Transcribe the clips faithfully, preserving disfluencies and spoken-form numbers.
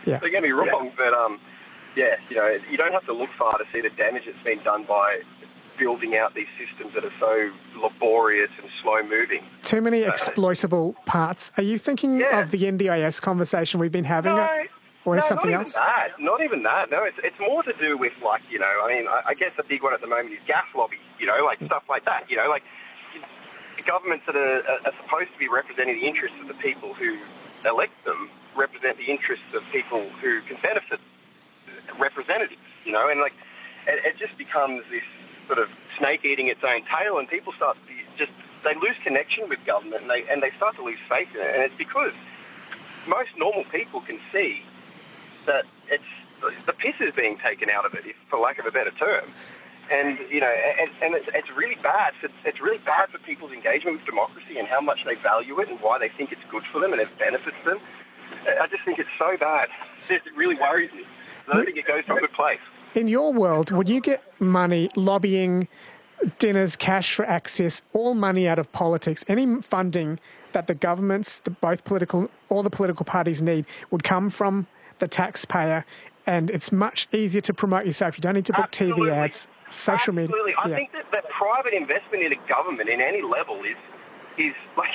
Yeah. Don't get me wrong, but um, yeah, you know, you don't have to look far to see the damage that's been done by building out these systems that are so laborious and slow-moving. Too many exploitable uh, parts. Are you thinking yeah. of the N D I S conversation we've been having? No, or no something not else? even that. Not even that. No, it's it's more to do with, like, you know, I mean, I, I guess the big one at the moment is gas lobby, you know, like stuff like that, you know, like governments that are, are supposed to be representing the interests of the people who elect them represent the interests of people who can benefit representatives, you know, and like it, it just becomes this sort of snake eating its own tail, and people start to just, they lose connection with government, and they and they start to lose faith in it, and it's because most normal people can see that it's the piss is being taken out of it, if, for lack of a better term. And you know, and, and it's, it's really bad. It's, it's really bad for people's engagement with democracy and how much they value it and why they think it's good for them and it benefits them. I just think it's so bad. It really worries me. I don't think it goes to a good place. In your world, would you get money, lobbying, dinners, cash for access, all money out of politics, any funding that the governments, the both political, all the political parties need would come from the taxpayer, and it's much easier to promote yourself. You don't need to book Absolutely. T V ads, social media. Absolutely. I yeah. think that, that private investment in a government in any level is, is like,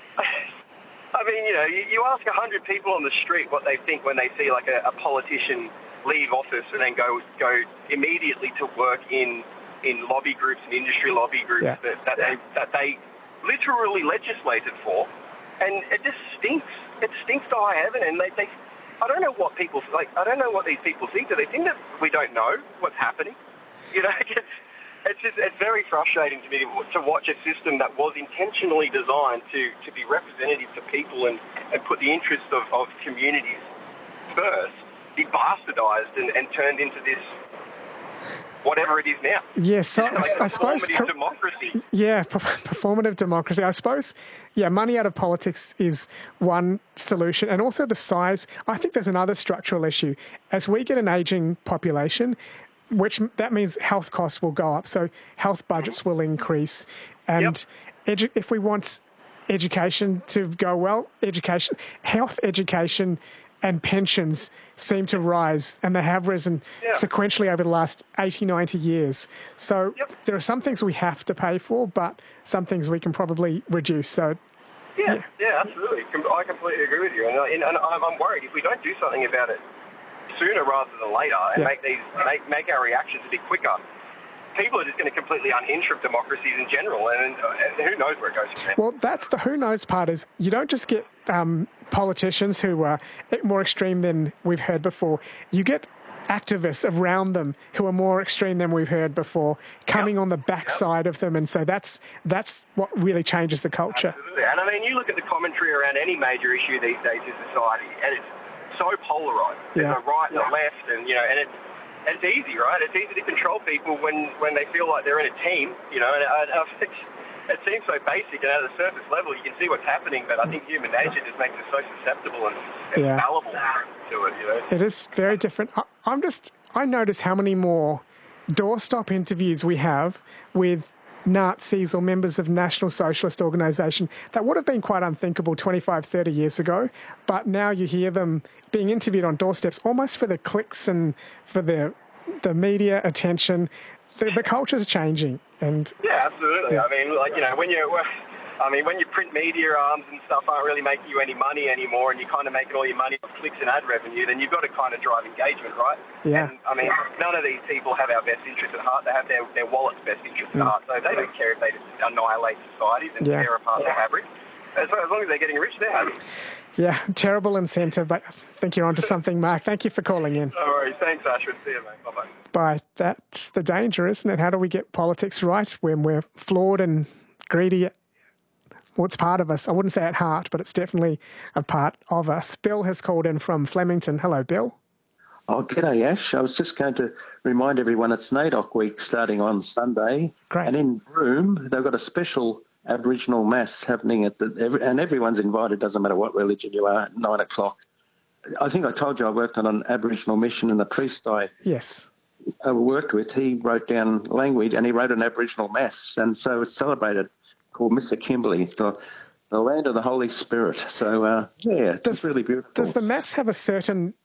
I mean, you know, you, you ask a hundred people on the street what they think when they see like a, a politician leave office and then go go immediately to work in in lobby groups and industry lobby groups yeah. that, that they that they literally legislated for, and it just stinks. It stinks to high heaven, and they, they I don't know what people like. I don't know what these people think. Do they think that we don't know what's happening? You know, it's, it's just it's very frustrating to me to watch a system that was intentionally designed to, to be representative to people and, and put the interests of, of communities first be bastardized and, and turned into this whatever it is now. Yes, so like I, I suppose performative democracy. Yeah, performative democracy. I suppose, yeah, money out of politics is one solution, and also the size. I think there's another structural issue. As we get an aging population, which that means health costs will go up, so health budgets will increase, and yep. edu- if we want education to go well, education, health education and pensions seem to rise, and they have risen yeah. sequentially over the last eighty, ninety years. So yep. there are some things we have to pay for, but some things we can probably reduce. So, yeah, yeah, yeah absolutely. I completely agree with you. And, and I'm worried if we don't do something about it sooner rather than later and yeah. make these make, make our reactions a bit quicker, people are just going to completely unhinge from democracies in general, and, and who knows where it goes from there. Well, that's the who knows part is you don't just get um, politicians who are more extreme than we've heard before. You get activists around them who are more extreme than we've heard before coming yep. on the backside yep. of them, and so that's that's what really changes the culture. Absolutely. And I mean, you look at the commentary around any major issue these days in society, and it's so polarised. There's yeah. a right and yeah. a left, and you know, and it's it's easy, right? It's easy to control people when, when they feel like they're in a team, you know, and uh, it's, it seems so basic, and at a surface level you can see what's happening, but I think human nature just makes us so susceptible and, and yeah. fallible to it, you know. It is very different. I, I'm just, I notice how many more doorstop interviews we have with Nazis or members of National Socialist Organisation that would have been quite unthinkable twenty-five, thirty years ago, but now you hear them being interviewed on doorsteps almost for the clicks and for the the media attention. The, the culture's changing. And yeah, absolutely. Yeah. I mean, like, you know, when you I mean, when your print media arms and stuff aren't really making you any money anymore, and you're kind of making all your money off clicks and ad revenue, then you've got to kind of drive engagement, right? Yeah. And, I mean, none of these people have our best interests at heart. They have their, their wallet's best interests mm. at heart. So they don't care if they just annihilate societies and yeah. tear apart the fabric. As, as long as they're getting rich, they're happy. Yeah, terrible incentive, but I think you're onto something, Mark. Thank you for calling in. No worries. Thanks, Ashwin. See you, mate. Bye-bye. Bye. That's the danger, isn't it? How do we get politics right when we're flawed and greedy? Well, it's part of us. I wouldn't say at heart, but it's definitely a part of us. Bill has called in from Flemington. Hello, Bill. Oh, g'day, Ash. I was just going to remind everyone it's NAIDOC week starting on Sunday. Great. And in Broome, they've got a special Aboriginal Mass happening, at the, and everyone's invited, doesn't matter what religion you are, at nine o'clock. I think I told you I worked on an Aboriginal mission, and the priest I yes. uh, worked with, he wrote down language, and he wrote an Aboriginal Mass, and so it's celebrated, called Mister Kimberley, the, the land of the Holy Spirit. So, uh, yeah, it's does, really beautiful. Does the Mass have a certain